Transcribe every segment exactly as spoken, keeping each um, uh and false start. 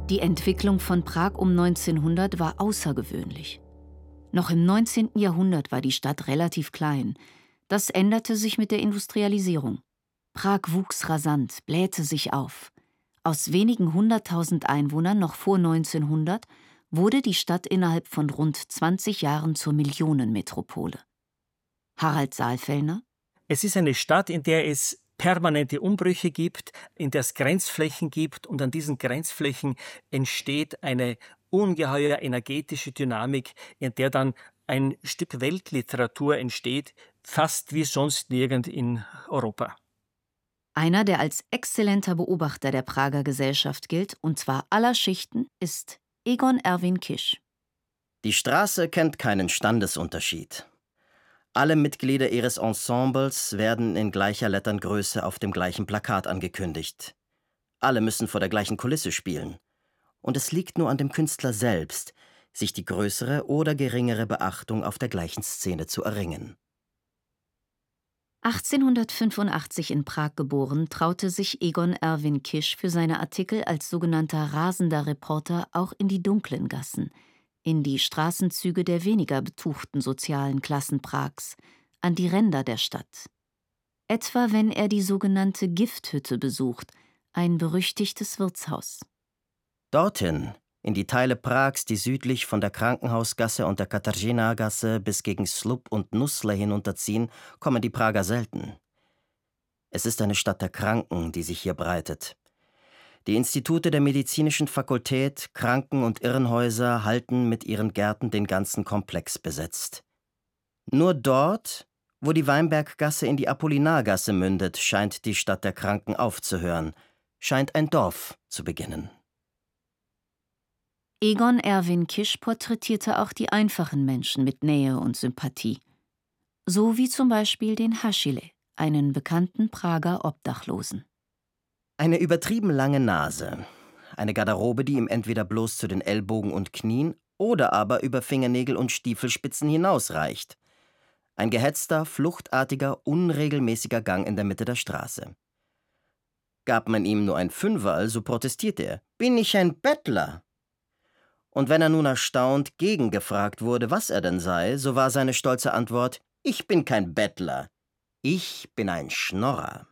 Die Entwicklung von Prag um neunzehnhundert war außergewöhnlich. Noch im neunzehnten Jahrhundert war die Stadt relativ klein. Das änderte sich mit der Industrialisierung. Prag wuchs rasant, blähte sich auf. Aus wenigen hunderttausend Einwohnern noch vor neunzehnhundert wurde die Stadt innerhalb von rund zwanzig Jahren zur Millionenmetropole. Harald Saalfellner: Es ist eine Stadt, in der es permanente Umbrüche gibt, in der es Grenzflächen gibt, und an diesen Grenzflächen entsteht eine ungeheuer energetische Dynamik, in der dann ein Stück Weltliteratur entsteht, fast wie sonst nirgend in Europa. Einer, der als exzellenter Beobachter der Prager Gesellschaft gilt, und zwar aller Schichten, ist Egon Erwin Kisch. Die Straße kennt keinen Standesunterschied. Alle Mitglieder ihres Ensembles werden in gleicher Letterngröße auf dem gleichen Plakat angekündigt. Alle müssen vor der gleichen Kulisse spielen. Und es liegt nur an dem Künstler selbst, sich die größere oder geringere Beachtung auf der gleichen Szene zu erringen. achtzehnhundertfünfundachtzig in Prag geboren, traute sich Egon Erwin Kisch für seine Artikel als sogenannter rasender Reporter auch in die dunklen Gassen, in die Straßenzüge der weniger betuchten sozialen Klassen Prags, an die Ränder der Stadt. Etwa wenn er die sogenannte Gifthütte besucht, ein berüchtigtes Wirtshaus. Dorthin, in die Teile Prags, die südlich von der Krankenhausgasse und der Katarzyna-Gasse bis gegen Slub und Nusle hinunterziehen, kommen die Prager selten. Es ist eine Stadt der Kranken, die sich hier breitet. Die Institute der medizinischen Fakultät, Kranken- und Irrenhäuser halten mit ihren Gärten den ganzen Komplex besetzt. Nur dort, wo die Weinberggasse in die Apollinargasse mündet, scheint die Stadt der Kranken aufzuhören, scheint ein Dorf zu beginnen. Egon Erwin Kisch porträtierte auch die einfachen Menschen mit Nähe und Sympathie. So wie zum Beispiel den Haschile, einen bekannten Prager Obdachlosen. Eine übertrieben lange Nase, eine Garderobe, die ihm entweder bloß zu den Ellbogen und Knien oder aber über Fingernägel und Stiefelspitzen hinausreicht. Ein gehetzter, fluchtartiger, unregelmäßiger Gang in der Mitte der Straße. Gab man ihm nur ein Fünferl, so protestierte er: »Bin ich ein Bettler?« Und wenn er nun erstaunt gegengefragt wurde, was er denn sei, so war seine stolze Antwort: »Ich bin kein Bettler, ich bin ein Schnorrer.«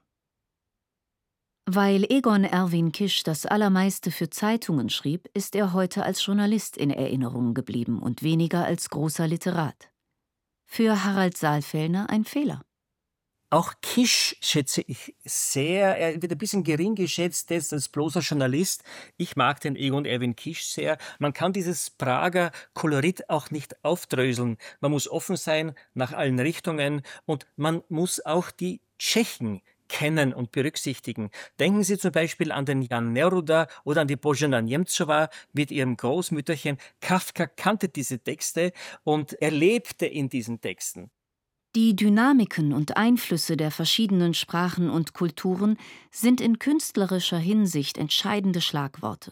Weil Egon Erwin Kisch das Allermeiste für Zeitungen schrieb, ist er heute als Journalist in Erinnerung geblieben und weniger als großer Literat. Für Harald Saalfellner ein Fehler. Auch Kisch schätze ich sehr. Er wird ein bisschen gering geschätzt jetzt als bloßer Journalist. Ich mag den Egon Erwin Kisch sehr. Man kann dieses Prager Kolorit auch nicht aufdröseln. Man muss offen sein nach allen Richtungen und man muss auch die Tschechen kennen und berücksichtigen. Denken Sie zum Beispiel an den Jan Neruda oder an die Božena Němcová mit ihrem Großmütterchen. Kafka kannte diese Texte und er lebte in diesen Texten. Die Dynamiken und Einflüsse der verschiedenen Sprachen und Kulturen sind in künstlerischer Hinsicht entscheidende Schlagworte.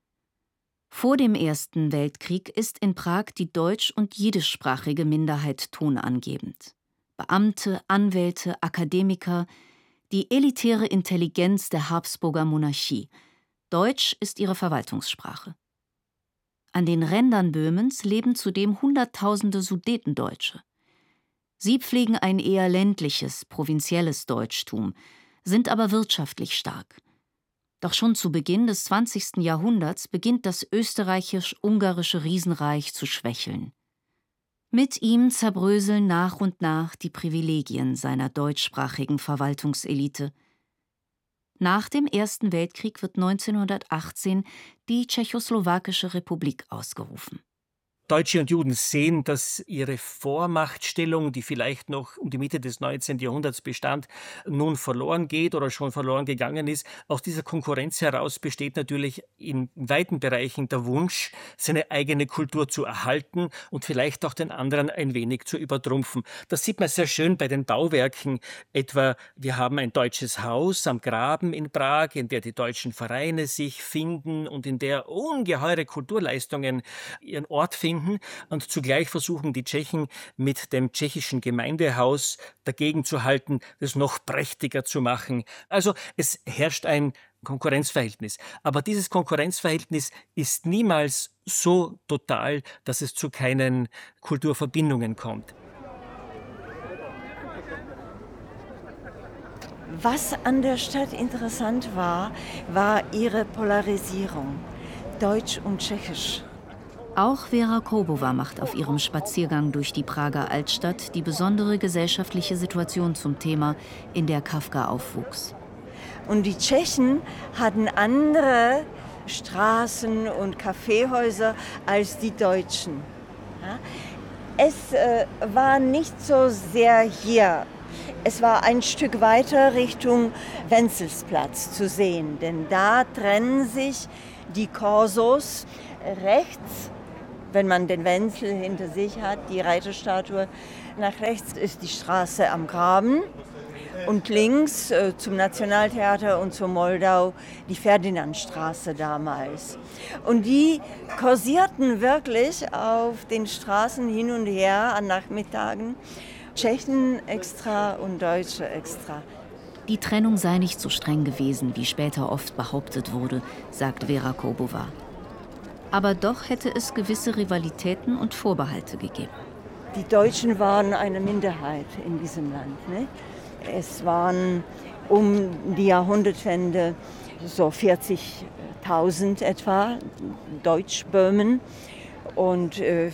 Vor dem Ersten Weltkrieg ist in Prag die deutsch- und jiddischsprachige Minderheit tonangebend. Beamte, Anwälte, Akademiker, die elitäre Intelligenz der Habsburger Monarchie. Deutsch ist ihre Verwaltungssprache. An den Rändern Böhmens leben zudem Hunderttausende Sudetendeutsche. Sie pflegen ein eher ländliches, provinzielles Deutschtum, sind aber wirtschaftlich stark. Doch schon zu Beginn des zwanzigsten Jahrhunderts beginnt das österreichisch-ungarische Riesenreich zu schwächeln. Mit ihm zerbröseln nach und nach die Privilegien seiner deutschsprachigen Verwaltungselite. Nach dem Ersten Weltkrieg wird neunzehnhundertachtzehn die Tschechoslowakische Republik ausgerufen. Deutsche und Juden sehen, dass ihre Vormachtstellung, die vielleicht noch um die Mitte des neunzehnten Jahrhunderts bestand, nun verloren geht oder schon verloren gegangen ist. Aus dieser Konkurrenz heraus besteht natürlich in weiten Bereichen der Wunsch, seine eigene Kultur zu erhalten und vielleicht auch den anderen ein wenig zu übertrumpfen. Das sieht man sehr schön bei den Bauwerken. Etwa, wir haben ein deutsches Haus am Graben in Prag, in der die deutschen Vereine sich finden und in der ungeheure Kulturleistungen ihren Ort finden. Und zugleich versuchen die Tschechen mit dem tschechischen Gemeindehaus dagegen zu halten, das noch prächtiger zu machen. Also es herrscht ein Konkurrenzverhältnis. Aber dieses Konkurrenzverhältnis ist niemals so total, dass es zu keinen Kulturverbindungen kommt. Was an der Stadt interessant war, war ihre Polarisierung, Deutsch und Tschechisch. Auch Vera Koubová macht auf ihrem Spaziergang durch die Prager Altstadt die besondere gesellschaftliche Situation zum Thema, in der Kafka aufwuchs. Und die Tschechen hatten andere Straßen und Kaffeehäuser als die Deutschen. Es äh, war nicht so sehr hier. Es war ein Stück weiter Richtung Wenzelsplatz zu sehen, denn da trennen sich die Korsos rechts, wenn man den Wenzel hinter sich hat, die Reiterstatue. Nach rechts ist die Straße am Graben und links äh, zum Nationaltheater und zur Moldau die Ferdinandstraße damals. Und die kursierten wirklich auf den Straßen hin und her an Nachmittagen. Tschechen extra und Deutsche extra. Die Trennung sei nicht so streng gewesen, wie später oft behauptet wurde, sagt Vera Koubová. Aber doch hätte es gewisse Rivalitäten und Vorbehalte gegeben. Die Deutschen waren eine Minderheit in diesem Land. Ne? Es waren um die Jahrhundertwende so vierzigtausend etwa Deutschböhmen und äh,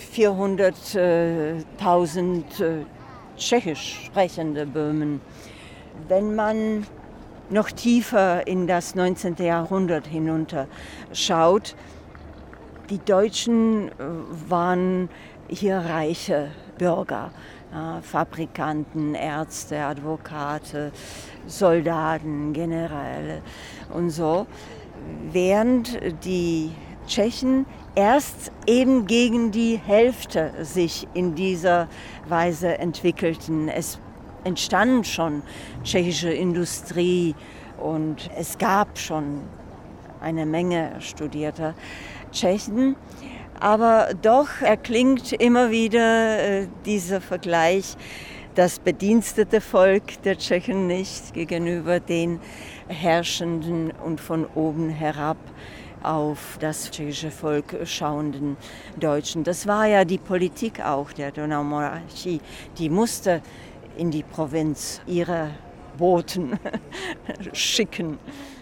vierhunderttausend äh, tschechisch sprechende Böhmen. Wenn man noch tiefer in das neunzehnte Jahrhundert hinunter schaut, die Deutschen waren hier reiche Bürger, ja, Fabrikanten, Ärzte, Advokate, Soldaten, Generäle und so, während die Tschechen erst eben gegen die Hälfte sich in dieser Weise entwickelten. Es entstand schon tschechische Industrie und es gab schon eine Menge studierter Tschechen. Aber doch erklingt immer wieder äh, dieser Vergleich, das bedienstete Volk der Tschechen nicht gegenüber den herrschenden und von oben herab auf das tschechische Volk schauenden Deutschen. Das war ja die Politik auch der Donaumonarchie. Die musste in die Provinz ihre Boten schicken.